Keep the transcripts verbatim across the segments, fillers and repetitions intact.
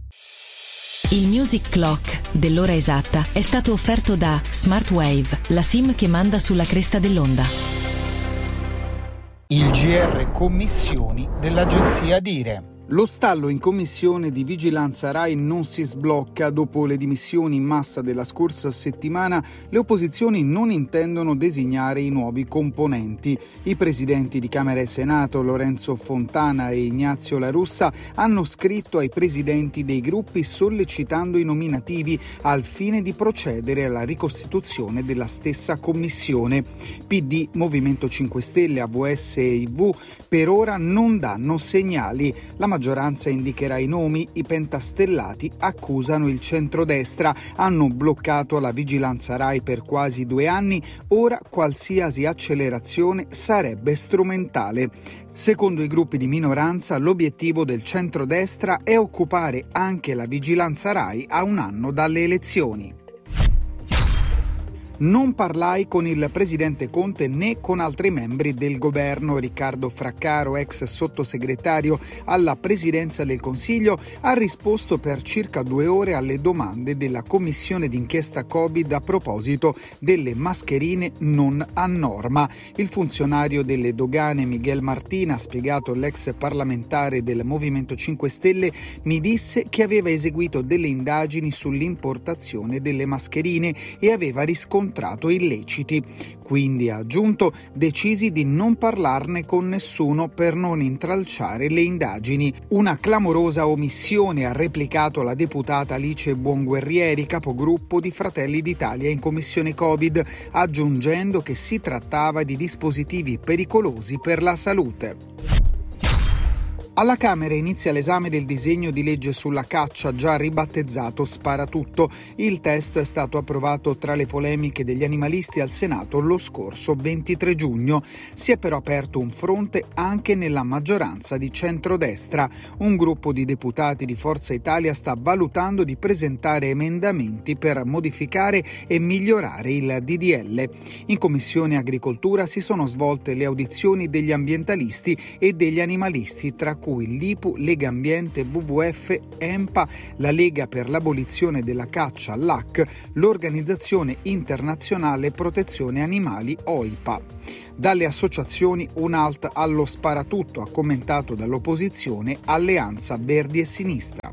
Il Music Clock dell'ora esatta è stato offerto da Smartwave, la SIM che manda sulla cresta dell'onda. Il G R Commissioni dell'agenzia Dire. Lo stallo in commissione di vigilanza Rai non si sblocca. Dopo le dimissioni in massa della scorsa settimana, le opposizioni non intendono designare i nuovi componenti. I presidenti di Camera e Senato, Lorenzo Fontana e Ignazio La Russa, hanno scritto ai presidenti dei gruppi sollecitando i nominativi al fine di procedere alla ricostituzione della stessa commissione. P D, Movimento cinque Stelle, A V S e I V per ora non danno segnali. La maggioranza indicherà i nomi, i pentastellati accusano il centrodestra, hanno bloccato la vigilanza Rai per quasi due anni, ora qualsiasi accelerazione sarebbe strumentale. Secondo i gruppi di minoranza, l'obiettivo del centrodestra è occupare anche la vigilanza Rai a un anno dalle elezioni. Non parlai con il presidente Conte né con altri membri del governo. Riccardo Fraccaro, ex sottosegretario alla presidenza del Consiglio, ha risposto per circa due ore alle domande della commissione d'inchiesta Covid a proposito delle mascherine non a norma. Il funzionario delle dogane Miguel Martin, ha spiegato l'ex parlamentare del Movimento cinque Stelle, mi disse che aveva eseguito delle indagini sull'importazione delle mascherine e aveva riscontrato illeciti. Quindi, ha aggiunto, decisi di non parlarne con nessuno per non intralciare le indagini. Una clamorosa omissione, ha replicato la deputata Alice Buonguerrieri, capogruppo di Fratelli d'Italia in commissione Covid, aggiungendo che si trattava di dispositivi pericolosi per la salute. Alla Camera inizia l'esame del disegno di legge sulla caccia, già ribattezzato Sparatutto. Il testo è stato approvato tra le polemiche degli animalisti al Senato lo scorso ventitré giugno. Si è però aperto un fronte anche nella maggioranza di centrodestra. Un gruppo di deputati di Forza Italia sta valutando di presentare emendamenti per modificare e migliorare il D D L. In Commissione Agricoltura si sono svolte le audizioni degli ambientalisti e degli animalisti, tra cui l'I P U, Lega Ambiente, W W F, E M P A, la Lega per l'abolizione della caccia, l'A C, l'Organizzazione Internazionale Protezione Animali, O I P A. Dalle associazioni un halt allo sparatutto, ha commentato dall'opposizione Alleanza Verdi e Sinistra.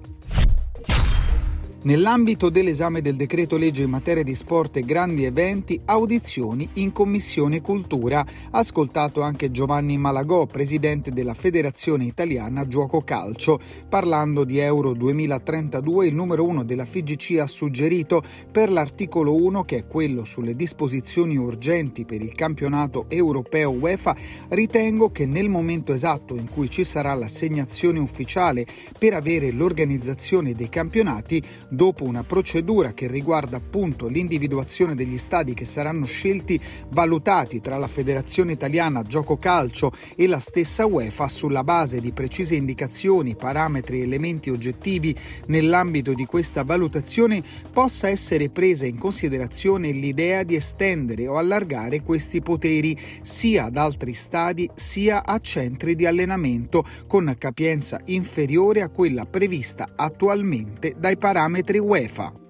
Nell'ambito dell'esame del decreto legge in materia di sport e grandi eventi, audizioni in Commissione Cultura. Ascoltato anche Giovanni Malagò, presidente della Federazione Italiana Giuoco Calcio. Parlando di Euro duemilatrentadue, il numero uno della F I G C ha suggerito per l'articolo uno, che è quello sulle disposizioni urgenti per il campionato europeo UEFA, ritengo che nel momento esatto in cui ci sarà l'assegnazione ufficiale per avere l'organizzazione dei campionati, dopo una procedura che riguarda appunto l'individuazione degli stadi che saranno scelti, valutati tra la Federazione Italiana Gioco Calcio e la stessa UEFA sulla base di precise indicazioni, parametri e elementi oggettivi, nell'ambito di questa valutazione possa essere presa in considerazione l'idea di estendere o allargare questi poteri sia ad altri stadi sia a centri di allenamento con capienza inferiore a quella prevista attualmente dai parametri UEFA.